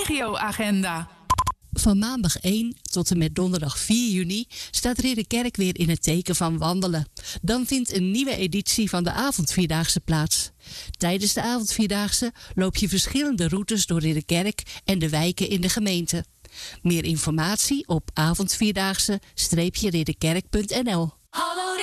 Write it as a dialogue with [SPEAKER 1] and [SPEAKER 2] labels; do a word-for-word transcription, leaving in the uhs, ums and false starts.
[SPEAKER 1] regio-agenda.
[SPEAKER 2] Van maandag één tot en met donderdag vier juni staat Ridderkerk weer in het teken van wandelen. Dan vindt een nieuwe editie van de avondvierdaagse plaats. Tijdens de avondvierdaagse loop je verschillende routes door Ridderkerk en de wijken in de gemeente. Meer informatie op avondvierdaagse-ridderkerk punt n l.